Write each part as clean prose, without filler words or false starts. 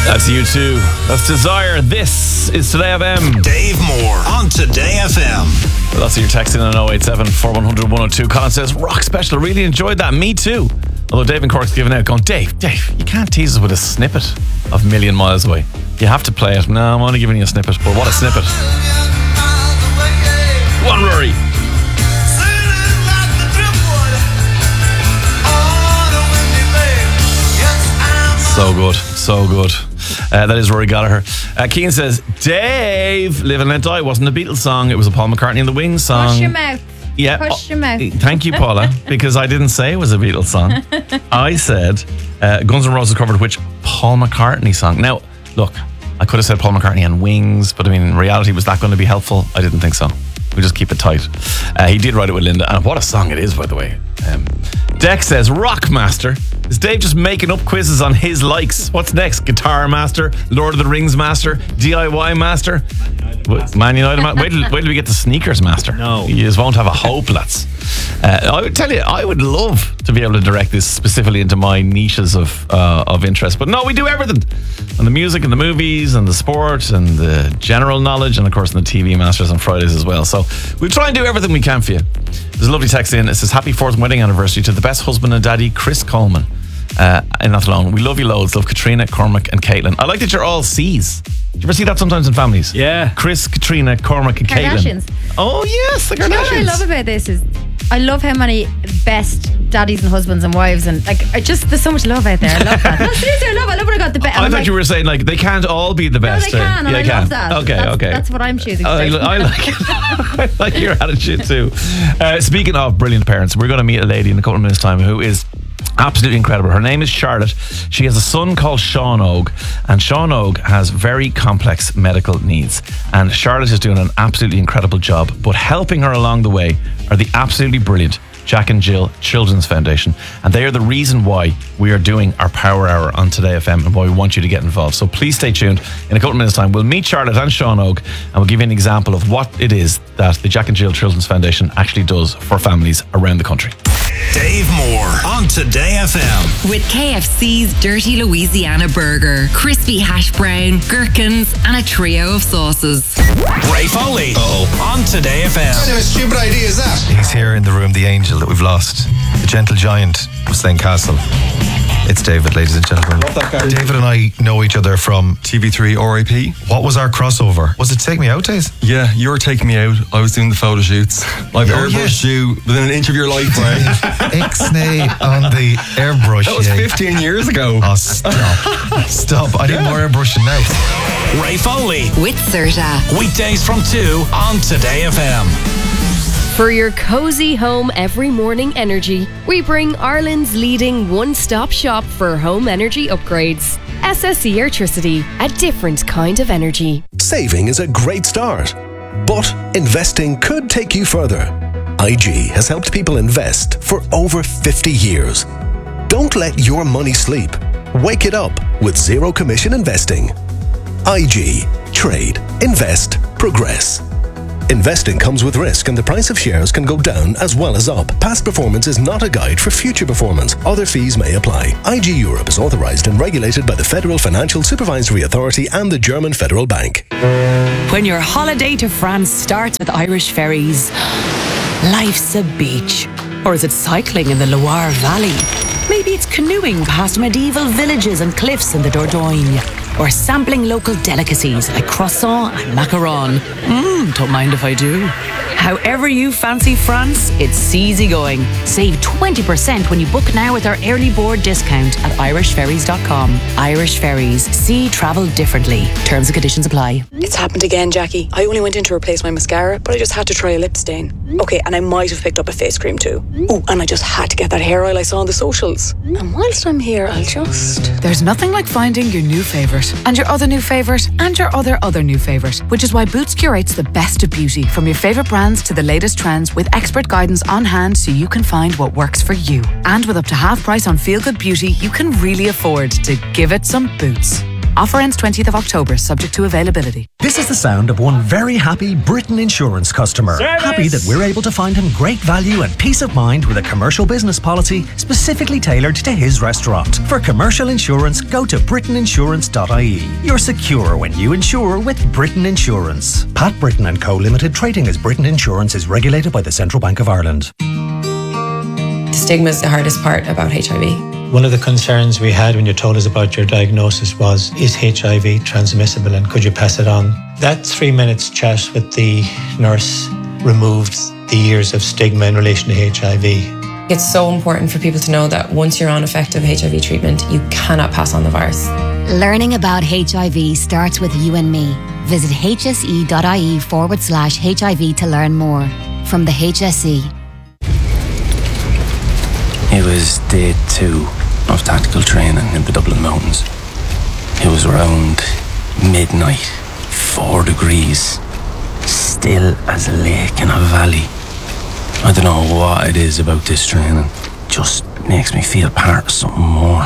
That's U2. That's Desire. This is Today FM. Dave Moore on Today FM. Lots of your texting on 087 4100 102. Colin says, rock special. Really enjoyed that. Me too. Although Dave and Cork's giving out, going, Dave, you can't tease us with a snippet of Million Miles Away. You have to play it. No, I'm only giving you a snippet, but what a snippet. One Rory. So good, so good. That is Rory Gallagher. Keane says, Dave, Live and Let Die wasn't a Beatles song. It was a Paul McCartney and the Wings song. Push your mouth. Yeah. Push your mouth. Thank you, Paula, because I didn't say it was a Beatles song. I said Guns N' Roses covered which Paul McCartney song. Now, look, I could have said Paul McCartney and Wings, but I mean, in reality, was that going to be helpful? I didn't think so. We just keep it tight. He did write it with Linda, and what a song it is, by the way. Deck says, Rockmaster. Is Dave just making up quizzes on his likes? What's next? Guitar Master, Lord of the Rings Master, DIY Master, Man United Master. Wait till we get to Sneakers Master. No. You just won't have a hope, lads. I would tell you, I would love to be able to direct this specifically into my niches of interest. But no, we do everything. And the music and the movies and the sport and the general knowledge and of course the TV Masters on Fridays as well. So we'll try and do everything we can for you. There's a lovely text in. It says, happy 4th wedding anniversary to the best husband and daddy, Chris Coleman. In Athlone. We love you loads. Love Katrina, Cormac and Caitlin. I like that you're all C's. Do you ever see that sometimes in families? Yeah. Chris, Katrina, Cormac and Caitlin. Kardashians. Oh yes, the Kardashians. You know what I love about this is I love how many best daddies and husbands and wives and there's so much love out there. I love that. No, seriously, I love when I got the best. I thought you were saying like they can't all be the best. No, they can, and I love that. Okay. That's what I'm choosing. I like it. I like your attitude too. Speaking of brilliant parents, we're going to meet a lady in a couple of minutes' time who is absolutely incredible. Her name is Charlotte. She has a son called Sean Og, and Sean Og has very complex medical needs. And Charlotte is doing an absolutely incredible job, but helping her along the way are the absolutely brilliant Jack and Jill Children's Foundation, and they are the reason why we are doing our Power Hour on Today FM and why we want you to get involved. So please stay tuned. In a couple of minutes' time, we'll meet Charlotte and Sean Og, and we'll give you an example of what it is that the Jack and Jill Children's Foundation actually does for families around the country. Dave Moore on Today FM. With KFC's Dirty Louisiana Burger, crispy hash brown, gherkins, and a trio of sauces. Ray Foley on Today FM. What kind of stupid idea is that? He's here in the room, the angel that we've lost, the gentle giant of Slane Castle. It's David, ladies and gentlemen. Love that guy. David and I know each other from TV3 RIP. What was our crossover? Was it Take Me Out days? Yeah, you were taking me out. I was doing the photo shoots. I've airbrushed you within an inch of your life, Ray. Ixnay on the airbrush. That was 15 years ago. Oh, stop. I need more airbrushing now. Ray Foley With Serta. weekdays from 2 on Today FM. For your cozy home every morning energy, we bring Ireland's leading one-stop shop for home energy upgrades. SSE Airtricity, a different kind of energy. Saving is a great start, but investing could take you further. IG has helped people invest for over 50 years. Don't let your money sleep. Wake it up with zero commission investing. IG. Trade. Invest. Progress. Investing comes with risk and the price of shares can go down as well as up. Past performance is not a guide for future performance. Other fees may apply. IG Europe is authorised and regulated by the Federal Financial Supervisory Authority and the German Federal Bank. When your holiday to France starts with Irish ferries, life's a beach. Or is it cycling in the Loire Valley? Maybe it's canoeing past medieval villages and cliffs in the Dordogne. Or sampling local delicacies like croissant and macaron. Don't mind if I do. However you fancy France, it's easy going. Save 20% when you book now with our early board discount at irishferries.com. Irish Ferries. See travel differently. Terms and conditions apply. It's happened again, Jackie. I only went in to replace my mascara, but I just had to try a lip stain. Okay, and I might have picked up a face cream too. Oh, and I just had to get that hair oil I saw on the socials. And whilst I'm here, I'll just... There's nothing like finding your new favourite, and your other new favourite, and your other new favourite, which is why Boots curates the best of beauty, from your favourite brands to the latest trends, with expert guidance on hand so you can find what works for you. And with up to half price on feel-good beauty, you can really afford to give it some Boots. Offer ends 20th of October, subject to availability. This is the sound of one very happy Britain Insurance customer. Service. Happy that we're able to find him great value and peace of mind with a commercial business policy specifically tailored to his restaurant. For commercial insurance, go to britainiinsurance.ie. You're secure when you insure with Britain Insurance. Pat Britain & Co Limited, trading as Britain Insurance, is regulated by the Central Bank of Ireland. The stigma is the hardest part about HIV. One of the concerns we had when you told us about your diagnosis was, is HIV transmissible and could you pass it on? That 3 minutes chat with the nurse removed the years of stigma in relation to HIV. It's so important for people to know that once you're on effective HIV treatment, you cannot pass on the virus. Learning about HIV starts with you and me. Visit hse.ie/HIV to learn more. From the HSE. It was day 2 of tactical training in the Dublin Mountains. It was around midnight, 4 degrees, still as a lake in a valley. I don't know what it is about this training. Just makes me feel part of something more.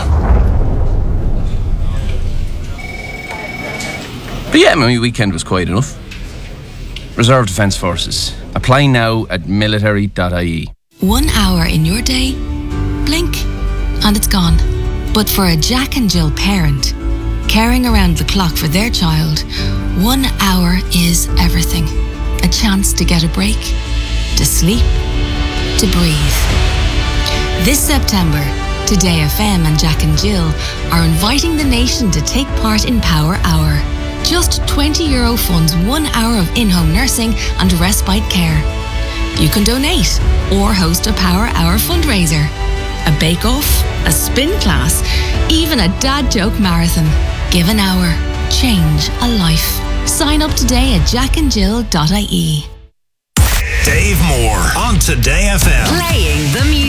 But yeah, my weekend was quiet enough. Reserve Defence Forces. Apply now at military.ie. 1 hour in your day, blink, and it's gone. But for a Jack and Jill parent, caring around the clock for their child, 1 hour is everything. A chance to get a break, to sleep, to breathe. This September, Today FM and Jack and Jill are inviting the nation to take part in Power Hour. Just €20 funds 1 hour of in-home nursing and respite care. You can donate or host a Power Hour fundraiser, a bake-off, a spin class, even a dad joke marathon. Give an hour, change a life. Sign up today at jackandjill.ie. Dave Moore on Today FM. Playing the music.